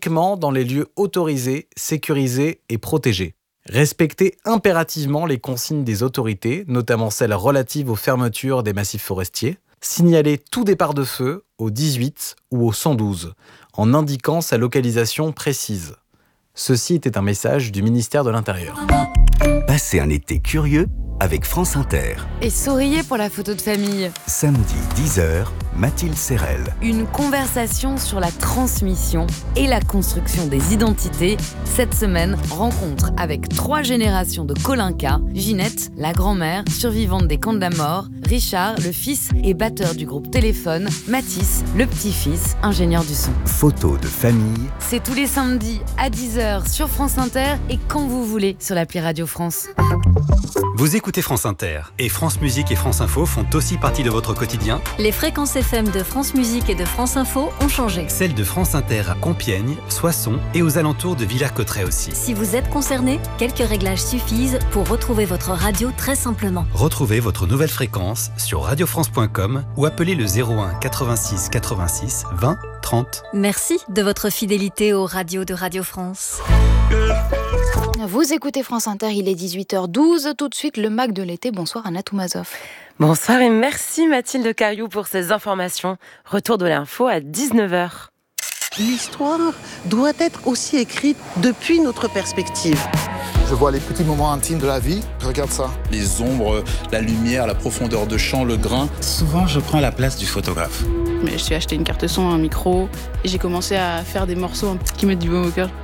uniquement dans les lieux autorisés, sécurisés et protégés. Respectez impérativement les consignes des autorités, notamment celles relatives aux fermetures des massifs forestiers. Signalez tout départ de feu au 18 ou au 112, en indiquant sa localisation précise. Ceci était un message du ministère de l'Intérieur. Passez un été curieux avec France Inter. Et souriez pour la photo de famille. Samedi 10h, Mathilde Serrel. Une conversation sur la transmission et la construction des identités. Cette semaine, rencontre avec 3 générations de Colinca. Ginette, la grand-mère, survivante des camps de la mort. Richard, le fils et batteur du groupe Téléphone. Mathis, le petit-fils, ingénieur du son. Photos de famille. C'est tous les samedis à 10h sur France Inter et quand vous voulez sur l'appli Radio France. Vous écoutez France Inter et France Musique et France Info font aussi partie de votre quotidien. Les fréquences FM de France Musique et de France Info ont changé. Celles de France Inter à Compiègne, Soissons et aux alentours de Villers-Cotterêts aussi. Si vous êtes concerné, quelques réglages suffisent pour retrouver votre radio très simplement. Retrouvez votre nouvelle fréquence sur radiofrance.com ou appelez le 01 86 86 20 30. Merci de votre fidélité aux radios de Radio France. Vous écoutez France Inter, il est 18h12. Tout de suite, le Mac de l'été. Bonsoir Anna Toumazov. Bonsoir et merci Mathilde Cariou pour ces informations. Retour de l'info à 19h. L'histoire doit être aussi écrite depuis notre perspective. Je vois les petits moments intimes de la vie, regarde ça. Les ombres, la lumière, la profondeur de champ, le grain. Souvent, je prends la place du photographe. Mais je suis acheté une carte son, un micro, et j'ai commencé à faire des morceaux qui mettent du baume au cœur.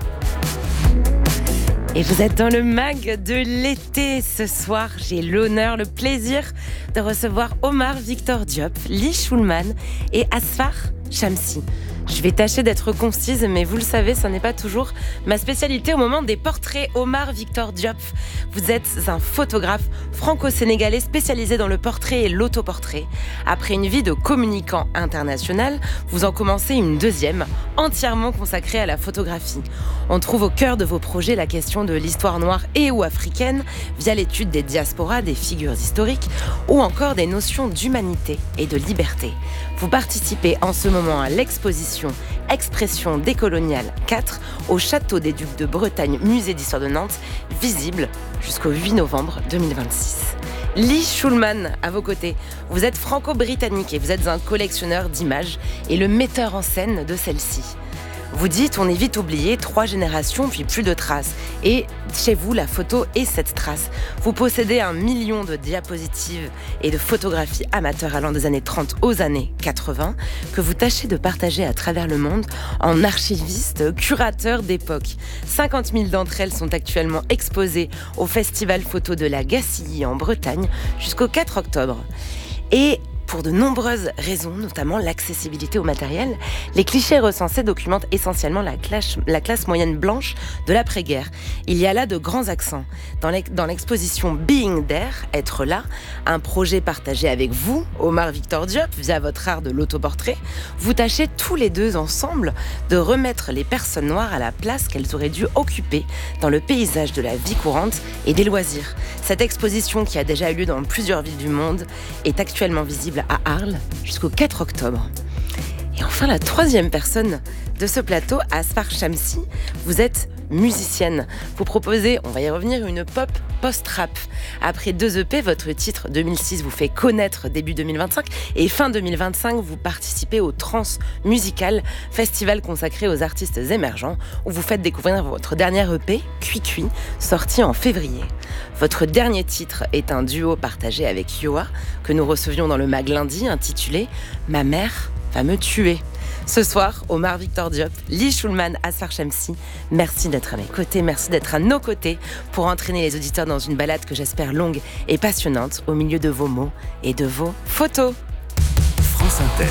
Et vous êtes dans le mag de l'été ce soir. J'ai l'honneur, le plaisir de recevoir Omar Victor Diop, Lee Schulman et Asfar Shamsi. Je vais tâcher d'être concise, mais vous le savez, ce n'est pas toujours ma spécialité au moment des portraits. Omar Victor Diop, vous êtes un photographe franco-sénégalais spécialisé dans le portrait et l'autoportrait. Après une vie de communicant international, vous en commencez une deuxième, entièrement consacrée à la photographie. On trouve au cœur de vos projets la question de l'histoire noire et ou africaine, via l'étude des diasporas, des figures historiques, ou encore des notions d'humanité et de liberté. Vous participez en ce moment à l'exposition Expression décoloniale 4 au Château des Ducs de Bretagne, musée d'histoire de Nantes, visible jusqu'au 8 novembre 2026. Lee Schulman, à vos côtés, vous êtes franco-britannique et vous êtes un collectionneur d'images et le metteur en scène de celles-ci. Vous dites, on est vite oublié, 3 générations, puis plus de traces. Et chez vous, la photo est cette trace. Vous possédez 1 million de diapositives et de photographies amateurs allant des années 30 aux années 80, que vous tâchez de partager à travers le monde en archiviste, curateur d'époque. 50 000 d'entre elles sont actuellement exposées au Festival Photo de la Gacilly en Bretagne jusqu'au 4 octobre. Et pour de nombreuses raisons, notamment l'accessibilité au matériel, les clichés recensés documentent essentiellement la classe moyenne blanche de l'après-guerre. Il y a là de grands accents. Dans l'exposition Being There, être là, un projet partagé avec vous, Omar Victor Diop, via votre art de l'autoportrait, vous tâchez tous les deux ensemble de remettre les personnes noires à la place qu'elles auraient dû occuper dans le paysage de la vie courante et des loisirs. Cette exposition, qui a déjà eu lieu dans plusieurs villes du monde, est actuellement visible à Arles jusqu'au 4 octobre. Et enfin, la 3e personne de ce plateau, Asfar Shamsi, vous êtes musicienne. Vous proposez, on va y revenir, une pop post-rap. Après 2 EP, votre titre 2006 vous fait connaître début 2025 et fin 2025, vous participez au Trans Musical, festival consacré aux artistes émergents, où vous faites découvrir votre dernière EP, Cui Cui, sorti en février. Votre dernier titre est un duo partagé avec Yoa, que nous recevions dans le mag lundi, intitulé « Ma mère va me tuer ». Ce soir, Omar Victor Diop, Lee Schulman, Asfar Shamsi, merci d'être à mes côtés, merci d'être à nos côtés pour entraîner les auditeurs dans une balade que j'espère longue et passionnante au milieu de vos mots et de vos photos. France Inter.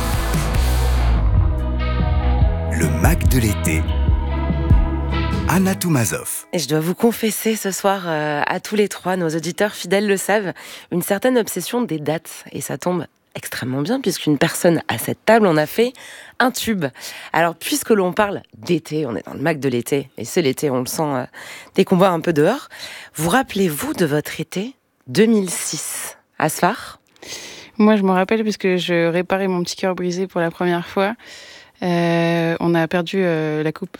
Le Mac de l'été. Anna Toumazov. Et je dois vous confesser ce soir à tous les 3, nos auditeurs fidèles le savent, une certaine obsession des dates. Et ça tombe extrêmement bien, puisqu'une personne à cette table en a fait un tube. Alors, puisque l'on parle d'été, on est dans le Mac de l'été, et c'est l'été, on le sent dès qu'on voit un peu dehors, vous rappelez-vous de votre été 2006 Asfar ? Moi, je me rappelle, puisque je réparais mon petit cœur brisé pour la première fois. On a perdu la coupe